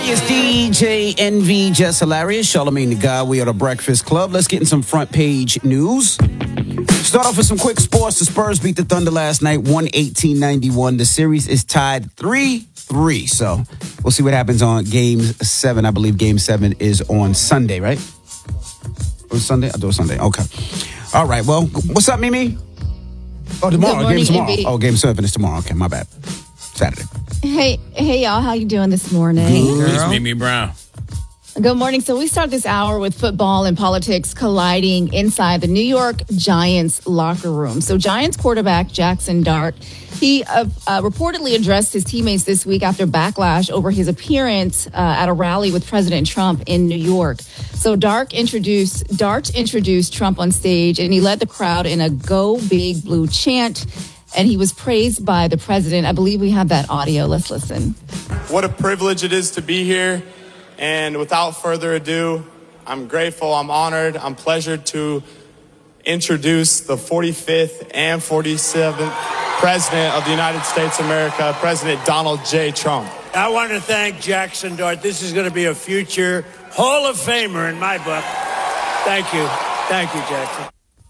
It's DJ NV, Just Hilarious, Charlamagne the God. We are the Breakfast Club. Let's get in some front page news. Start off with some quick sports. The Spurs beat the Thunder last night, 118-91. The series is tied 3-3. So we'll see what happens on Game 7. I believe Game 7 is on Sunday, right? Or Sunday? I thought it was Sunday. Okay. All right. Well, what's up, Mimi? Oh, tomorrow. Game tomorrow. Oh, Game 7 is tomorrow. Okay, my bad. Saturday. Hey, y'all. How you doing this morning? It's Mimi Brown. Good morning. So we start this hour with football and politics colliding inside the New York Giants locker room. So Giants quarterback Jackson Dart, he reportedly addressed his teammates this week after backlash over his appearance at a rally with President Trump in New York. So Dart introduced Trump on stage, and he led the crowd in a "Go Big Blue" chant. And he was praised by the president. I believe we have that audio. Let's listen. What a privilege it is to be here. And without further ado, I'm grateful, I'm honored, I'm pleasured to introduce the 45th and 47th President of the United States of America, President Donald J. Trump. I want to thank Jackson Dart. This is going to be a future Hall of Famer in my book. Thank you. Thank you, Jackson.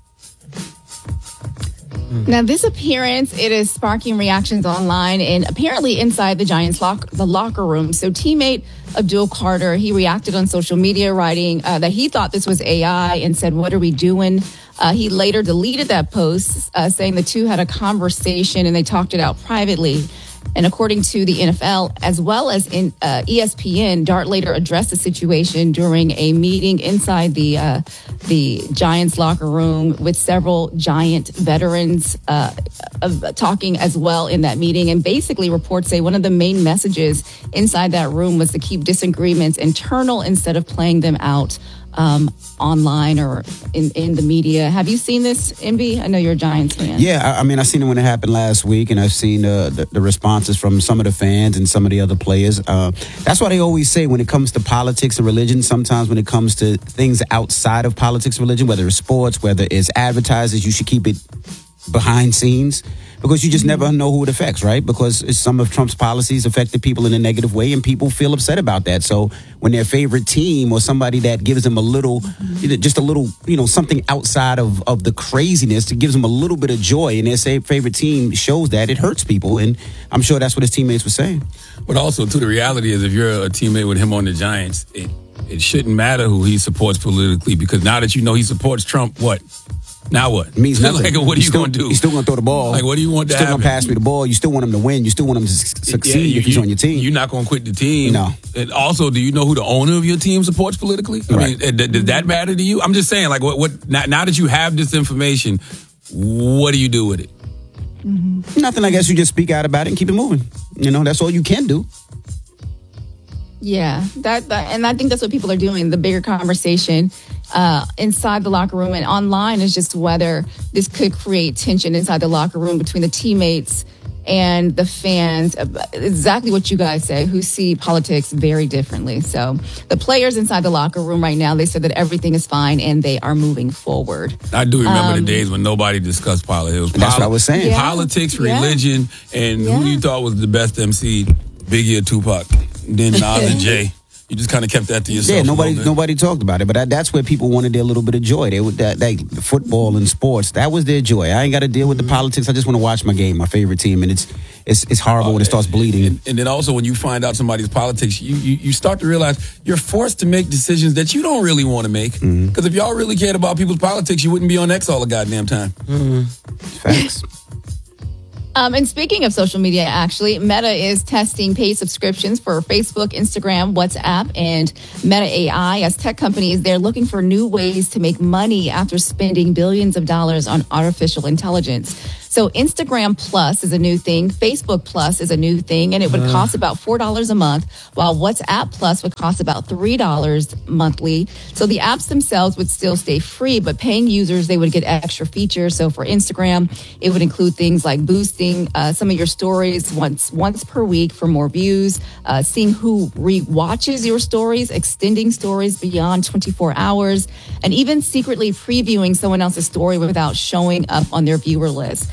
Now, this appearance, it is sparking reactions online and apparently inside the Giants locker room. So teammate Abdul Carter, he reacted on social media writing that he thought this was AI and said, "What are we doing?" He later deleted that post saying the two had a conversation and they talked it out privately. And according to the NFL, as well as in ESPN, Dart later addressed the situation during a meeting inside the Giants locker room with several Giant veterans talking as well in that meeting. And basically, reports say one of the main messages inside that room was to keep disagreements internal instead of playing them out online or in the media. Have you seen this, MB? I know you're a Giants fan. Yeah, I mean, I seen it when it happened last week, and I've seen the responses from some of the fans and some of the other players. That's why they always say when it comes to politics and religion, sometimes when it comes to things outside of politics and religion, whether it's sports, whether it's advertisers, you should keep it behind scenes, because you just never know who it affects, right? Because some of Trump's policies affected people in a negative way, and people feel upset about that. So when their favorite team or somebody that gives them a little, just a little, something outside of the craziness, it gives them a little bit of joy, and their favorite team shows that, it hurts people. And I'm sure that's what his teammates were saying. But also, too, the reality is if you're a teammate with him on the Giants, it shouldn't matter who he supports politically, because now that you know he supports Trump, what? Now what? It means nothing. Like, what are you going to do? He's still going to throw the ball. Like, what do you want to happen? Still going to pass me the ball. You still want him to win. You still want him to succeed if he's on your team. You're not going to quit the team. No. And also, do you know who the owner of your team supports politically? I mean, does that matter to you? I'm just saying, like, what? Now that you have this information, what do you do with it? Mm-hmm. Nothing. I guess you just speak out about it and keep it moving. That's all you can do. Yeah, and I think that's what people are doing. The bigger conversation inside the locker room and online is just whether this could create tension inside the locker room between the teammates and the fans. Exactly what you guys say, who see politics very differently. So the players inside the locker room right now, they said that everything is fine and they are moving forward. I do remember the days when nobody discussed politics. That's what I was saying. Yeah. Politics, religion, and who you thought was the best MC, Biggie or Tupac. Then Nas and Jay. You just kind of kept that to yourself. Yeah, nobody talked about it, but that's where people wanted their little bit of joy. They would that football and sports. That was their joy. I ain't got to deal with the politics. I just want to watch my game, my favorite team, and it's horrible when it starts bleeding. And then also when you find out somebody's politics, you start to realize you're forced to make decisions that you don't really want to make. Because if y'all really cared about people's politics, you wouldn't be on X all the goddamn time. Facts. And speaking of social media, actually, Meta is testing paid subscriptions for Facebook, Instagram, WhatsApp, and Meta AI. As tech companies, they're looking for new ways to make money after spending billions of dollars on artificial intelligence. So Instagram Plus is a new thing. Facebook Plus is a new thing, and it would cost about $4 a month, while WhatsApp Plus would cost about $3 monthly. So the apps themselves would still stay free, but paying users, they would get extra features. So for Instagram, it would include things like boosting some of your stories once per week for more views, seeing who re-watches your stories, extending stories beyond 24 hours, and even secretly previewing someone else's story without showing up on their viewer list.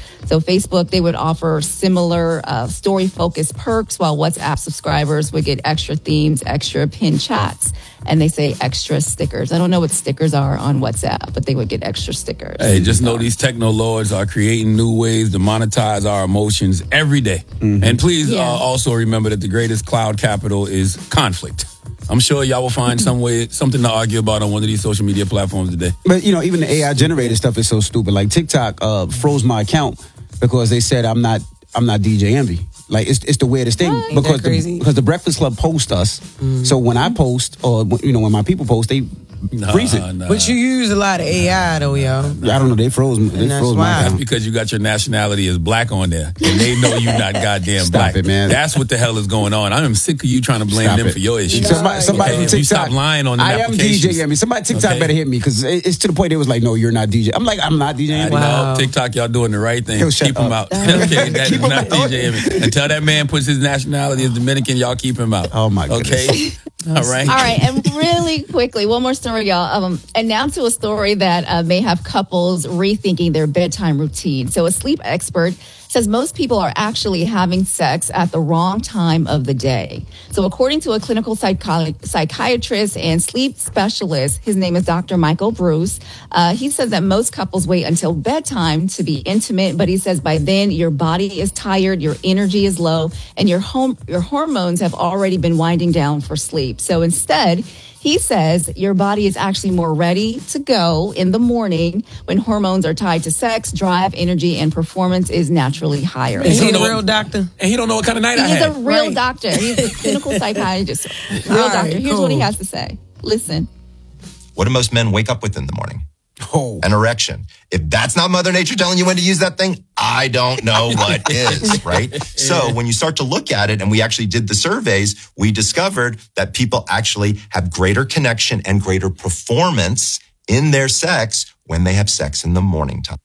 So Facebook, they would offer similar story-focused perks, while WhatsApp subscribers would get extra themes, extra pinned chats, and they say extra stickers. I don't know what stickers are on WhatsApp, but they would get extra stickers. Hey, just know these techno lords are creating new ways to monetize our emotions every day. And please also remember that the greatest cloud capital is conflict. I'm sure y'all will find something to argue about on one of these social media platforms today. But, even the AI generated stuff is so stupid. Like TikTok froze my account because they said I'm not DJ Envy. Like, it's the weirdest thing. Because the Breakfast Club posts us. So when I post, or, when my people post, they freeze it. Nah. But you use a lot of AI, though, yo. I don't know. They froze my That's account. because you got your nationality as black on there, and they know you're not goddamn Stop black. it, man. That's what the hell is going on. I am sick of you trying to blame Stop them it. for your issues. Somebody from If you TikTok, stop lying on the I am applications. DJ Envy. Somebody TikTok better hit me because it's to the point they was like, no, you're not DJ. I'm like, I'm not DJ Envy. Wow. No, TikTok, y'all doing the right thing. Yo, shut keep him up. out. Okay, that Keep is him not out. DJ Envy. Until that man puts his nationality as Dominican, y'all keep him out. Oh, my goodness. Okay? All right. All right, and really quickly, one more story, y'all. And now to a story that may have couples rethinking their bedtime routine. So a sleep expert says most people are actually having sex at the wrong time of the day. So according to a clinical psychiatrist and sleep specialist, his name is Dr. Michael Bruce, he says that most couples wait until bedtime to be intimate, but he says by then your body is tired, your energy is low, and your hormones have already been winding down for sleep. So instead, he says your body is actually more ready to go in the morning when hormones are tied to sex, drive, energy, and performance is naturally higher. Is he don't a know real what- doctor? And he don't know what kind of night I He's had. a real Right. doctor. He's a clinical psychiatrist. Real All right, doctor. Here's what he cool. has to say. Listen. What do most men wake up with in the morning? Oh. An erection. If that's not Mother Nature telling you when to use that thing, I don't know what is, right? So when you start to look at it, and we actually did the surveys, we discovered that people actually have greater connection and greater performance in their sex when they have sex in the morning time.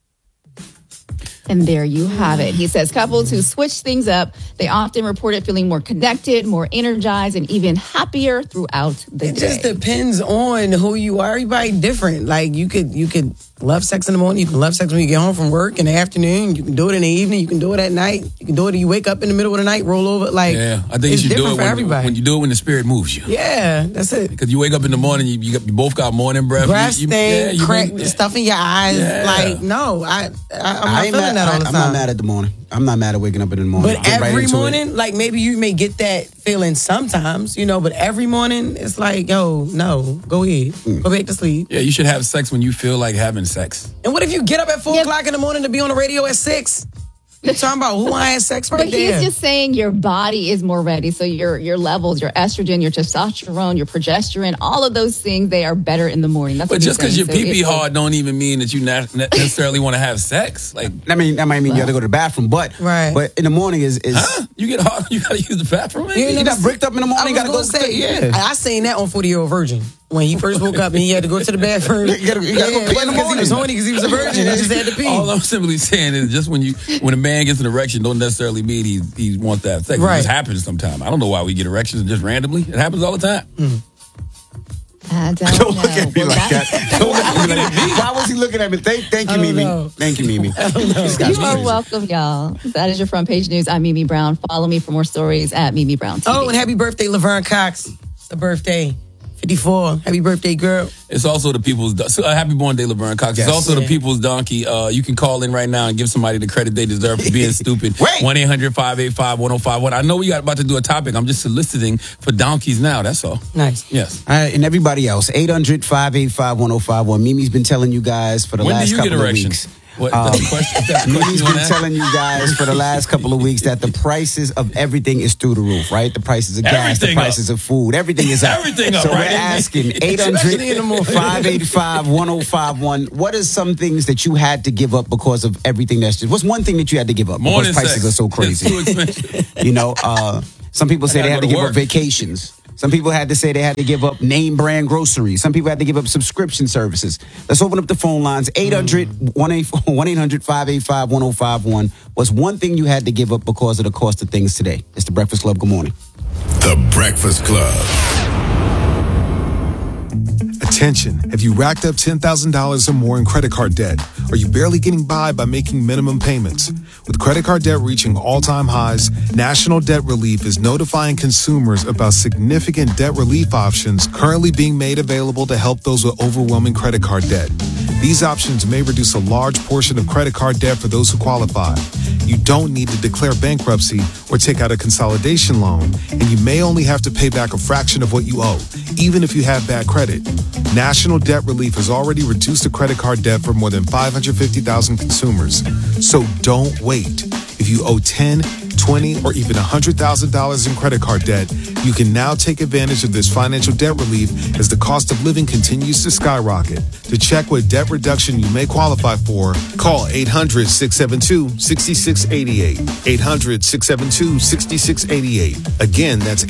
And there you have it. He says couples who switch things up, they often report it feeling more connected, more energized, and even happier throughout the It day. just depends on who you are. Everybody different. Like you could love sex in the morning. You can love sex when you get home from work in the afternoon. You can do it in the evening. You can do it at night. You can do it when you wake up in the middle of the night, roll over. Like Yeah, I think you it's should do different it for everybody. when you do it when the spirit moves you. Yeah, that's it. Because you wake up in the morning, you both got morning breath. Grass stain, you crack, make- stuff in your eyes. Yeah. Like no, I'm not I ain't feeling mad, that all the I'm time. not mad at the morning. I'm not mad at waking up in the morning. But Get right every into it. morning, like maybe you may get that feeling sometimes, but every morning it's like, yo, no, go ahead. Go back to sleep. Yeah, you should have sex when you feel like having sex. And what if you get up at 4 o'clock in the morning to be on the radio at 6? You're talking about who I had sex right But there. he's just saying your body is more ready. So your levels, your estrogen, your testosterone, your progesterone, all of those things, they are better in the morning. That's But what he's just because saying. your So pee-pee it's- hard don't even mean that you not necessarily want to have sex. Like, I mean, that might mean you got to go to the bathroom, but Right. But in the morning is huh? You get hard, you got to use the bathroom? You ain't you never got bricked up in the morning. You I got to was go. gonna say, Yeah. I seen that on 40-Year-Old Virgin. When he first woke up and he had to go to the bathroom. You gotta go pee in the Because he morning. was horny because he was a virgin. He just had to pee. All I'm simply saying is just when a man gets an erection, don't necessarily mean he wants to have sex. Right. It just happens sometimes. I don't know why we get erections just randomly. It happens all the time. I don't Don't know. look at me Well, like that- that. Don't look at me like that. Why was he looking at me? Thank you, I don't Mimi. know. Thank you, Mimi. This guy's You are crazy. welcome, y'all. That is your front page news. I'm Mimi Brown. Follow me for more stories at Mimi Brown TV. Oh, and happy birthday, Laverne Cox. It's the birthday. 54. Happy birthday, girl. It's also the people's happy born day, Laverne Cox. Yes. It's also the Yeah. people's donkey. You can call in right now and give somebody the credit they deserve for being stupid. Wait. 1-800-585-1051. I know we got about to do a topic. I'm just soliciting for donkeys now. That's all. Nice. Yes. And everybody else, 800-585-1051. Mimi's been telling you guys for the When do last you get couple of erections? weeks. What, that's the question? That's the Mimi's question you been wanna ask? telling you guys for the last couple of weeks that the prices of everything is through the roof, right? The prices of gas, Everything the prices of food, everything is up. Everything up, So right? we're asking Especially in the morning. 800-585-1051. What are some things that you had to give up because of everything that's just, what's one thing that you had to give up Morning because prices sex. are so crazy? It's too expensive. You know, some people say I they gotta had to go to give up work. vacations. Some people had to say they had to give up name brand groceries. Some people had to give up subscription services. Let's open up the phone lines. 800-185-1051. What's one thing you had to give up because of the cost of things today? It's the Breakfast Club. Good morning. The Breakfast Club. Attention, have you racked up $10,000 or more in credit card debt? Are you barely getting by making minimum payments? With credit card debt reaching all-time highs, National Debt Relief is notifying consumers about significant debt relief options currently being made available to help those with overwhelming credit card debt. These options may reduce a large portion of credit card debt for those who qualify. You don't need to declare bankruptcy or take out a consolidation loan, and you may only have to pay back a fraction of what you owe, even if you have bad credit. National Debt Relief has already reduced the credit card debt for more than 550,000 consumers. So don't wait. If you owe $10, $20, or even $100,000 in credit card debt, you can now take advantage of this financial debt relief as the cost of living continues to skyrocket. To check what debt reduction you may qualify for, call 800-672-6688. 800-672-6688. Again, that's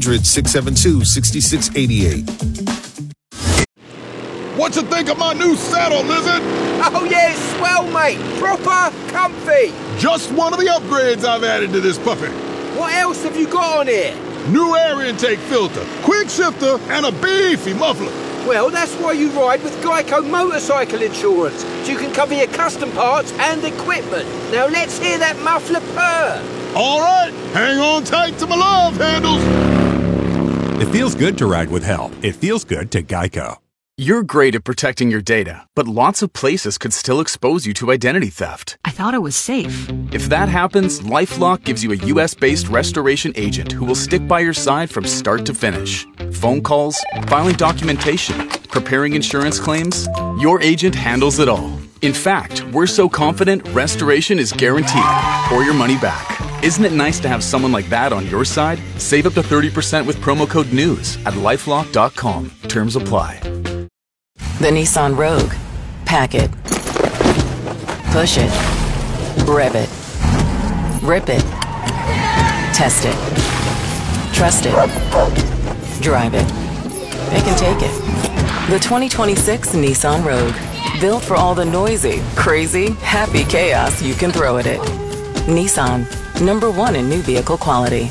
800-672-6688. What you think of my new saddle, Lizard? Oh yeah, it's swell, mate. Proper comfy. Just one of the upgrades I've added to this puppy. What else have you got on here? New air intake filter, quick shifter, and a beefy muffler. Well, that's why you ride with Geico Motorcycle Insurance, so you can cover your custom parts and equipment. Now let's hear that muffler purr. All right, hang on tight to my love handles. It feels good to ride with help. It feels good to Geico. You're great at protecting your data, but lots of places could still expose you to identity theft. I thought it was safe. If that happens, LifeLock gives you a US-based restoration agent who will stick by your side from start to finish. Phone calls, filing documentation, preparing insurance claims, your agent handles it all. In fact, we're so confident restoration is guaranteed or your money back. Isn't it nice to have someone like that on your side? Save up to 30% with promo code NEWS at LifeLock.com. Terms apply. The Nissan Rogue. Pack it. Push it. Rev it. Rip it. Test it. Trust it. Drive it. It can take it. The 2026 Nissan Rogue. Built for all the noisy, crazy, happy chaos you can throw at it. Nissan. #1 in new vehicle quality.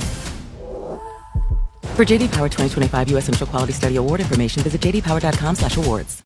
For JD Power 2025 U.S. Initial Quality Study Award information, visit jdpower.com/awards.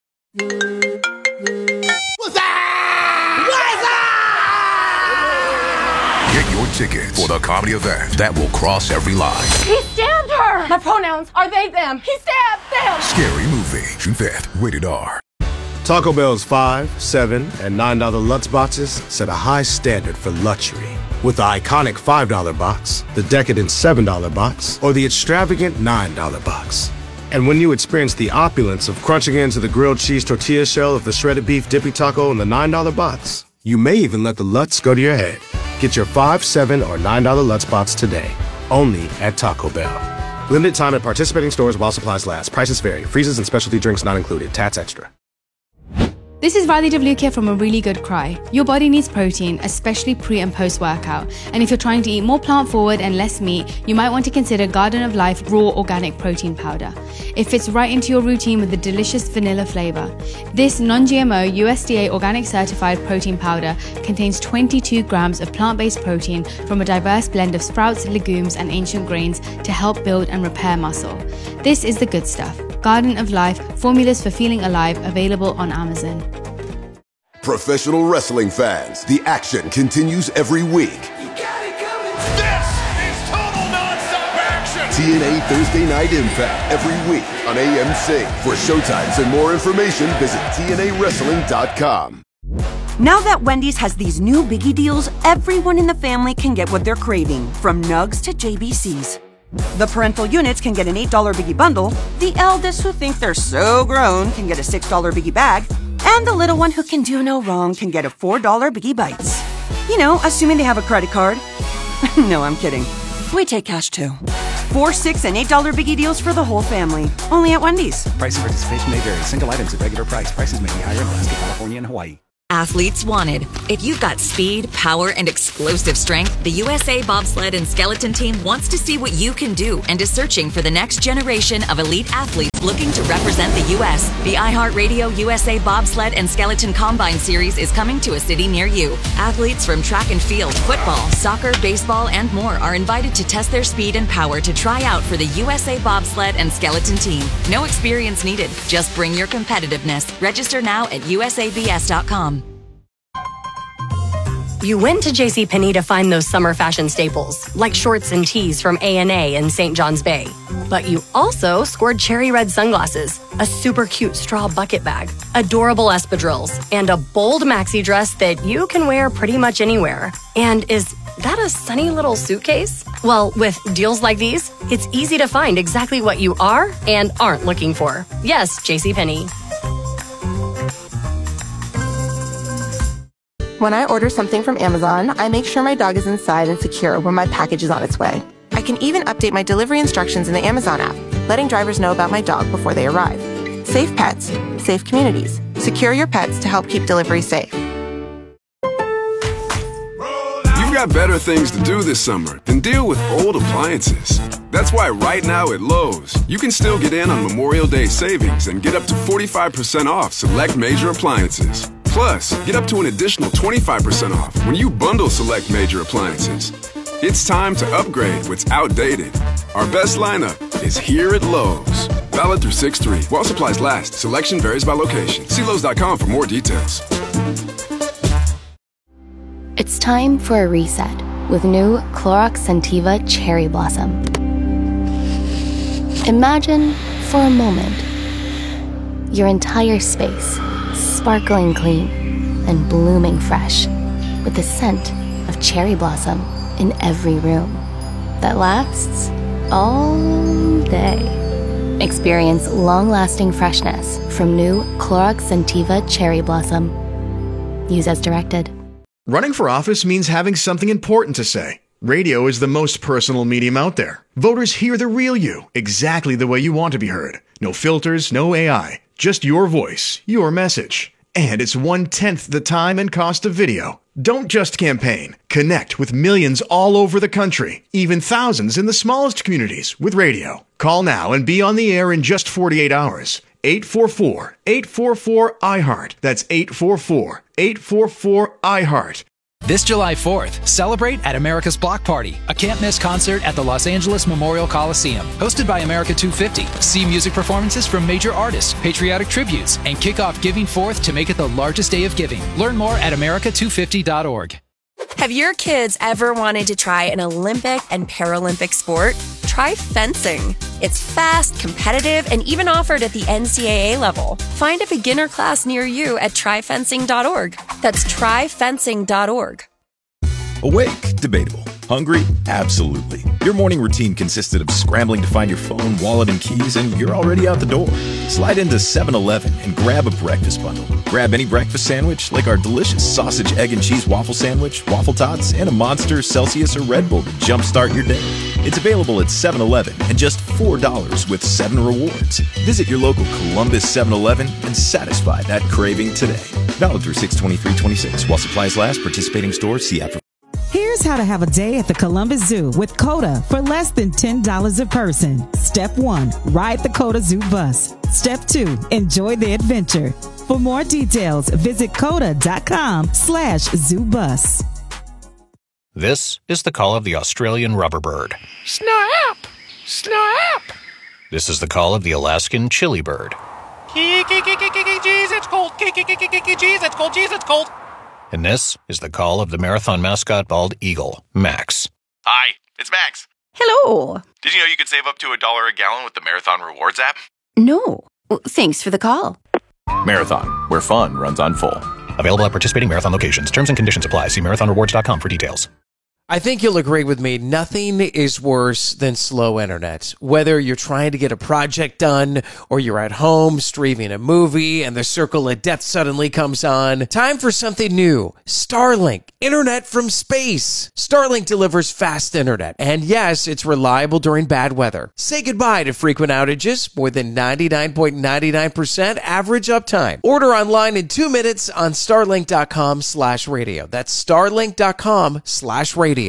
Get your tickets for the comedy event that will cross every line. He stabbed her! My pronouns are they, them. He stabbed them! Scary Movie, June 5th, rated R. Taco Bell's $5, $7, and $9 Lutz boxes set a high standard for luxury. With the iconic $5 box, the decadent $7 box, or the extravagant $9 box. And when you experience the opulence of crunching into the grilled cheese tortilla shell of the shredded beef dippy taco in the $9 box, you may even let the Lutz go to your head. Get your $5, $7, or $9 Lutz box today, only at Taco Bell. Limited time at participating stores while supplies last. Prices vary. Freezes and specialty drinks not included. Tats extra. This is Riley Devlukia from A Really Good Cry. Your body needs protein, especially pre and post workout. And if you're trying to eat more plant forward and less meat, you might want to consider Garden of Life Raw Organic Protein Powder. It fits right into your routine with the delicious vanilla flavor. This non-GMO USDA organic certified protein powder contains 22 grams of plant-based protein from a diverse blend of sprouts, legumes, and ancient grains to help build and repair muscle. This is the good stuff. Garden of Life, formulas for feeling alive, available on Amazon. Professional wrestling fans, the action continues every week. This is total nonstop action! TNA Thursday Night Impact every week on AMC. For showtimes and more information, visit TNAWrestling.com. Now that Wendy's has these new biggie deals, everyone in the family can get what they're craving, from nugs to JBCs. The parental units can get an $8 biggie bundle, the eldest who think they're so grown can get a $6 biggie bag, and the little one who can do no wrong can get a $4 biggie bites. You know, assuming they have a credit card. No, I'm kidding. We take cash too. 4, $6, and $8 biggie deals for the whole family. Only at Wendy's. Price and participation may vary. Single items at regular price. Prices may be higher in Alaska, California, and Hawaii. Athletes wanted. If you've got speed, power, and explosive strength, the USA Bobsled and Skeleton Team wants to see what you can do and is searching for the next generation of elite athletes looking to represent the U.S. The iHeartRadio USA Bobsled and Skeleton Combine Series is coming to a city near you. Athletes from track and field, football, soccer, baseball, and more are invited to test their speed and power to try out for the USA Bobsled and Skeleton Team. No experience needed. Just bring your competitiveness. Register now at usabs.com. You went to JCPenney to find those summer fashion staples, like shorts and tees from A&A in St. John's Bay. But you also scored cherry red sunglasses, a super cute straw bucket bag, adorable espadrilles, and a bold maxi dress that you can wear pretty much anywhere. And is that a sunny little suitcase? Well, with deals like these, it's easy to find exactly what you are and aren't looking for. Yes, JCPenney. When I order something from Amazon, I make sure my dog is inside and secure when my package is on its way. I can even update my delivery instructions in the Amazon app, letting drivers know about my dog before they arrive. Safe pets, safe communities. Secure your pets to help keep delivery safe. You've got better things to do this summer than deal with old appliances. That's why right now at Lowe's, you can still get in on Memorial Day savings and get up to 45% off select major appliances. Plus, get up to an additional 25% off when you bundle select major appliances. It's time to upgrade what's outdated. Our best lineup is here at Lowe's. Valid through 6/3. While supplies last. Selection varies by location. See Lowe's.com for more details. It's time for a reset with new Clorox Scentiva Cherry Blossom. Imagine, for a moment, your entire space sparkling clean and blooming fresh with the scent of cherry blossom in every room that lasts all day. Experience long-lasting freshness from new Clorox Scentiva Cherry Blossom. Use as directed. Running for office means having something important to say. Radio is the most personal medium out there. Voters hear the real you, exactly the way you want to be heard. No filters, no AI. Just your voice, your message. And it's 1/10 the time and cost of video. Don't just campaign. Connect with millions all over the country, even thousands in the smallest communities with radio. Call now and be on the air in just 48 hours. 844-844-iHeart. That's 844-844-iHeart. This July 4th, celebrate at America's Block Party, a can't-miss concert at the Los Angeles Memorial Coliseum. Hosted by America 250. See music performances from major artists, patriotic tributes, and kick off Giving Forth to make it the largest day of giving. Learn more at america250.org. Have your kids ever wanted to try an Olympic and Paralympic sport? Try fencing. It's fast, competitive, and even offered at the NCAA level. Find a beginner class near you at tryfencing.org. That's tryfencing.org. Awake? Debatable. Hungry? Absolutely. Your morning routine consisted of scrambling to find your phone, wallet, and keys, and you're already out the door. Slide into 7-Eleven and grab a breakfast bundle. Grab any breakfast sandwich, like our delicious sausage, egg, and cheese waffle sandwich, waffle tots, and a Monster, Celsius, or Red Bull to jumpstart your day. It's available at 7-Eleven and just $4 with 7 rewards. Visit your local Columbus 7-Eleven and satisfy that craving today. Valid through 6/23/26. While supplies last, participating stores, see app for. Here's how to have a day at the Columbus Zoo with COTA for less than $10 a person. Step 1, ride the COTA Zoo bus. Step 2, enjoy the adventure. For more details, visit COTA.com/zoobus. This is the call of the Australian rubberbird. Snap! Snap! This is the call of the Alaskan chili bird. Jeez, it's cold. Jeez, it's cold. Jeez, it's cold. And this is the call of the marathon mascot bald eagle, Max. Hi, it's Max. Hello. Did you know you can save up to $1 a gallon with the Marathon Rewards app? No. Well, thanks for the call. Marathon, where fun runs on full. Available at participating Marathon locations. Terms and conditions apply. See marathonrewards.com for details. I think you'll agree with me. Nothing is worse than slow internet. Whether you're trying to get a project done or you're at home streaming a movie and the circle of death suddenly comes on. Time for something new. Starlink. Internet from space. Starlink delivers fast internet. And yes, it's reliable during bad weather. Say goodbye to frequent outages. More than 99.99% average uptime. Order online in 2 minutes on starlink.com/radio. That's starlink.com/radio.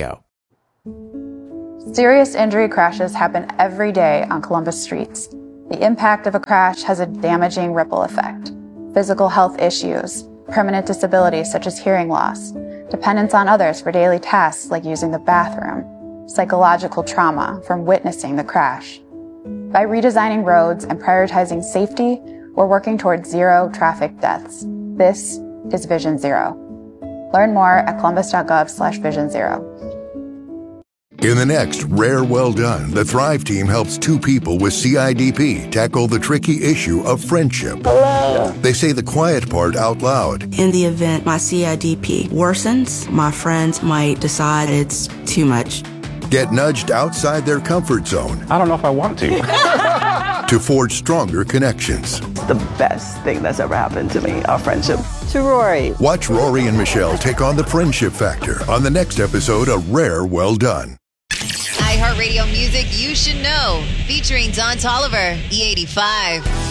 Serious injury crashes happen every day on Columbus streets. The impact of a crash has a damaging ripple effect. Physical health issues, permanent disabilities such as hearing loss, dependence on others for daily tasks like using the bathroom, psychological trauma from witnessing the crash. By redesigning roads and prioritizing safety, we're working towards zero traffic deaths. This is Vision Zero. Learn more at columbus.gov/Vision Zero. In the next Rare Well Done, the Thrive team helps 2 people with CIDP tackle the tricky issue of friendship. Hello. They say the quiet part out loud. In the event my CIDP worsens, my friends might decide it's too much. Get nudged outside their comfort zone. I don't know if I want to. To forge stronger connections. The best thing that's ever happened to me, our friendship. To Rory. Watch Rory and Michelle take on the friendship factor on the next episode of Rare Well Done. iHeartRadio music you should know, featuring Don Toliver, E85.